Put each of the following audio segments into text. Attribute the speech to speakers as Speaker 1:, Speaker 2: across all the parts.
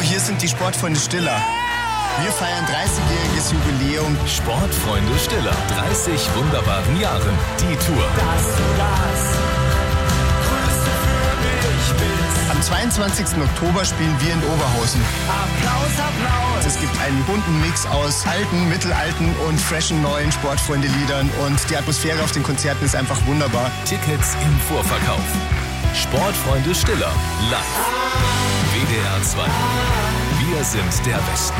Speaker 1: hier sind die Sportfreunde Stiller. Wir feiern 30-jähriges Jubiläum.
Speaker 2: Sportfreunde Stiller, 30 wunderbaren Jahren. Die Tour.
Speaker 3: Dass du das Größte für mich bist.
Speaker 1: Am 22. Oktober spielen wir in Oberhausen.
Speaker 3: Applaus, Applaus.
Speaker 1: Es gibt einen bunten Mix aus alten, mittelalten und freshen neuen Sportfreunde-Liedern. Und die Atmosphäre auf den Konzerten ist einfach wunderbar.
Speaker 2: Tickets im Vorverkauf. Sportfreunde Stiller, live. WDR 2. Wir sind der Westen.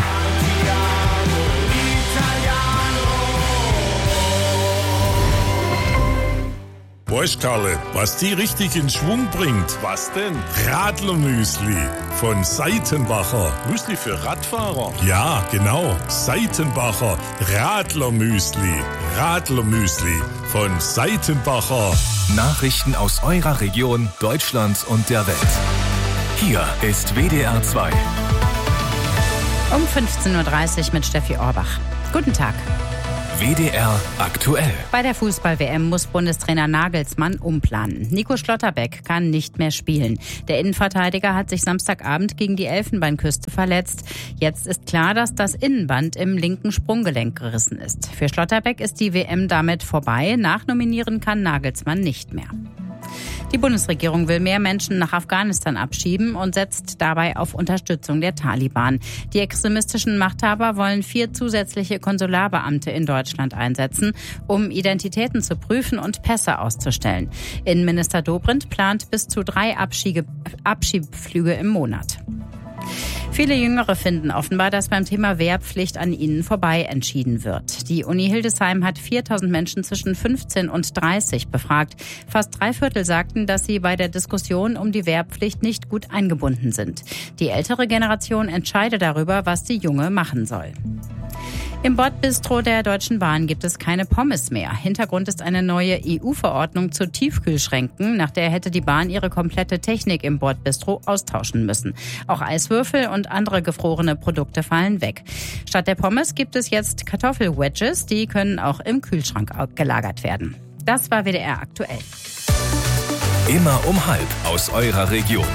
Speaker 4: Weißt Karle, was die richtig in Schwung bringt?
Speaker 5: Was denn?
Speaker 4: Radlermüsli von Seitenbacher.
Speaker 5: Müsli für Radfahrer?
Speaker 4: Ja, genau. Seitenbacher Radlermüsli. Radlermüsli von Seitenbacher.
Speaker 2: Nachrichten aus eurer Region, Deutschland und der Welt. Hier ist WDR 2.
Speaker 6: Um 15.30 Uhr mit Steffi Orbach. Guten Tag.
Speaker 2: WDR aktuell.
Speaker 6: Bei der Fußball-WM muss Bundestrainer Nagelsmann umplanen. Nico Schlotterbeck kann nicht mehr spielen. Der Innenverteidiger hat sich Samstagabend gegen die Elfenbeinküste verletzt. Jetzt ist klar, dass das Innenband im linken Sprunggelenk gerissen ist. Für Schlotterbeck ist die WM damit vorbei. Nachnominieren kann Nagelsmann nicht mehr. Die Bundesregierung will mehr Menschen nach Afghanistan abschieben und setzt dabei auf Unterstützung der Taliban. Die extremistischen Machthaber wollen 4 zusätzliche Konsularbeamte in Deutschland einsetzen, um Identitäten zu prüfen und Pässe auszustellen. Innenminister Dobrindt plant bis zu 3 Abschiebeflüge im Monat. Viele Jüngere finden offenbar, dass beim Thema Wehrpflicht an ihnen vorbei entschieden wird. Die Uni Hildesheim hat 4.000 Menschen zwischen 15 und 30 befragt. Fast 3/4 sagten, dass sie bei der Diskussion um die Wehrpflicht nicht gut eingebunden sind. Die ältere Generation entscheide darüber, was die Junge machen soll. Im Bordbistro der Deutschen Bahn gibt es keine Pommes mehr. Hintergrund ist eine neue EU-Verordnung zu Tiefkühlschränken. Nach der hätte die Bahn ihre komplette Technik im Bordbistro austauschen müssen. Auch Eiswürfel und andere gefrorene Produkte fallen weg. Statt der Pommes gibt es jetzt Kartoffelwedges. Die können auch im Kühlschrank gelagert werden. Das war WDR aktuell.
Speaker 2: Immer um 12:30 aus eurer Region.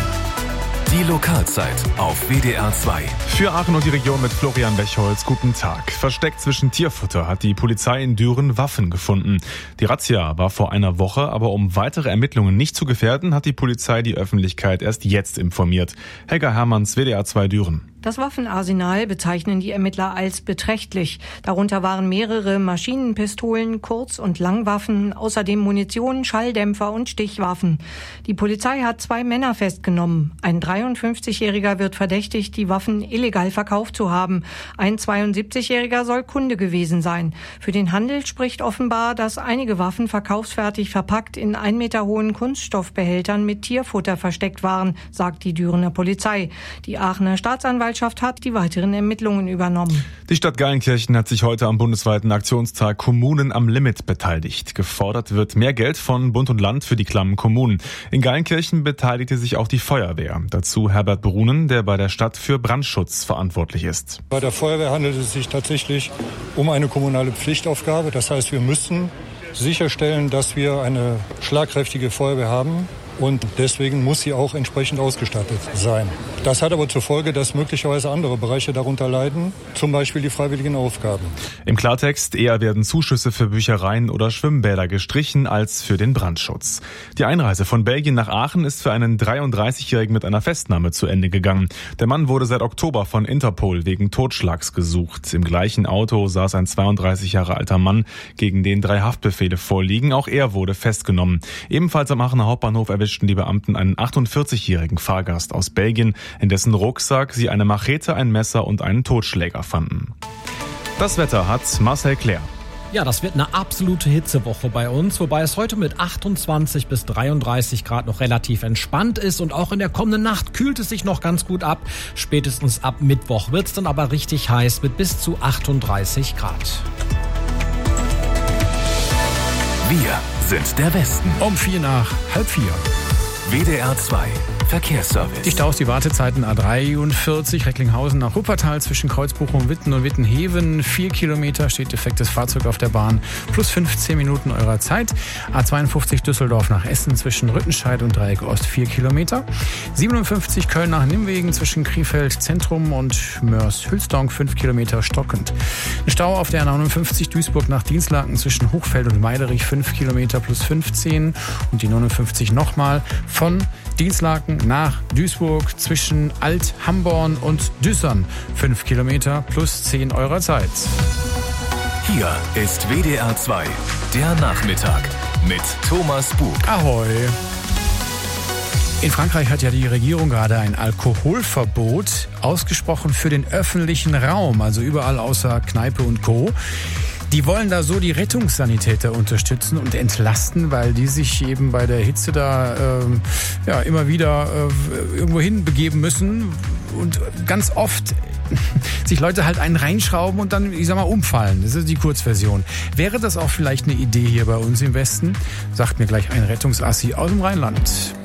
Speaker 2: Die Lokalzeit auf WDR 2.
Speaker 7: Für Aachen und die Region mit Florian Bechholz. Guten Tag. Versteckt zwischen Tierfutter hat die Polizei in Düren Waffen gefunden. Die Razzia war vor einer Woche, aber um weitere Ermittlungen nicht zu gefährden, hat die Polizei die Öffentlichkeit erst jetzt informiert. Helga Hermanns, WDR 2 Düren.
Speaker 8: Das Waffenarsenal bezeichnen die Ermittler als beträchtlich. Darunter waren mehrere Maschinenpistolen, Kurz- und Langwaffen, außerdem Munition, Schalldämpfer und Stichwaffen. Die Polizei hat 2 Männer festgenommen. Ein 53-Jähriger wird verdächtigt, die Waffen illegal verkauft zu haben. Ein 72-Jähriger soll Kunde gewesen sein. Für den Handel spricht offenbar, dass einige Waffen verkaufsfertig verpackt in 1 Meter hohen Kunststoffbehältern mit Tierfutter versteckt waren, sagt die Dürener Polizei. Die Aachener Staatsanwaltschaft hat die weiteren Ermittlungen übernommen.
Speaker 7: Die Stadt Geilenkirchen hat sich heute am bundesweiten Aktionstag Kommunen am Limit beteiligt. Gefordert wird mehr Geld von Bund und Land für die klammen Kommunen. In Geilenkirchen beteiligte sich auch die Feuerwehr. Dazu Herbert Brunen, der bei der Stadt für Brandschutz verantwortlich ist.
Speaker 9: Bei der Feuerwehr handelt es sich tatsächlich um eine kommunale Pflichtaufgabe. Das heißt, wir müssen sicherstellen, dass wir eine schlagkräftige Feuerwehr haben. Und deswegen muss sie auch entsprechend ausgestattet sein. Das hat aber zur Folge, dass möglicherweise andere Bereiche darunter leiden, zum Beispiel die freiwilligen Aufgaben.
Speaker 7: Im Klartext, eher werden Zuschüsse für Büchereien oder Schwimmbäder gestrichen als für den Brandschutz. Die Einreise von Belgien nach Aachen ist für einen 33-Jährigen mit einer Festnahme zu Ende gegangen. Der Mann wurde seit Oktober von Interpol wegen Totschlags gesucht. Im gleichen Auto saß ein 32 Jahre alter Mann, gegen den 3 Haftbefehle vorliegen. Auch er wurde festgenommen. Ebenfalls am Aachener Hauptbahnhof erwischten die Beamten einen 48-jährigen Fahrgast aus Belgien, in dessen Rucksack sie eine Machete, ein Messer und einen Totschläger fanden. Das Wetter hat Marcel Claire.
Speaker 10: Ja, das wird eine absolute Hitzewoche bei uns, wobei es heute mit 28 bis 33 Grad noch relativ entspannt ist und auch in der kommenden Nacht kühlt es sich noch ganz gut ab. Spätestens ab Mittwoch wird es dann aber richtig heiß mit bis zu 38 Grad.
Speaker 2: Wir sind der Westen.
Speaker 5: Um 3:45.
Speaker 2: WDR 2. Verkehrsservice.
Speaker 10: Die Staus, die Wartezeiten A43 Recklinghausen nach Wuppertal zwischen Kreuzbuchum, Witten und Wittenheven. 4 Kilometer steht defektes Fahrzeug auf der Bahn. Plus 15 Minuten eurer Zeit. A52 Düsseldorf nach Essen zwischen Rüttenscheid und Dreieck Ost 4 Kilometer. 57 Köln nach Nimwegen zwischen Krefeld Zentrum und Mörs-Hülsdonk 5 Kilometer stockend. Ein Stau auf der 59 Duisburg nach Dienstlaken zwischen Hochfeld und Meiderich 5 Kilometer plus 15 und die 59 nochmal von Dienstlaken nach Duisburg zwischen Alt-Hamborn und Düssern 5 Kilometer plus 10 eurer Zeit.
Speaker 2: Hier ist WDR 2, der Nachmittag mit Thomas Bug.
Speaker 10: Ahoi! In Frankreich hat ja die Regierung gerade ein Alkoholverbot ausgesprochen für den öffentlichen Raum, also überall außer Kneipe und Co. Die wollen da so die Rettungssanitäter unterstützen und entlasten, weil die sich eben bei der Hitze da immer wieder irgendwo hin begeben müssen und ganz oft sich Leute halt einen reinschrauben und dann, umfallen. Das ist die Kurzversion. Wäre das auch vielleicht eine Idee hier bei uns im Westen? Sagt mir gleich ein Rettungsassi aus dem Rheinland.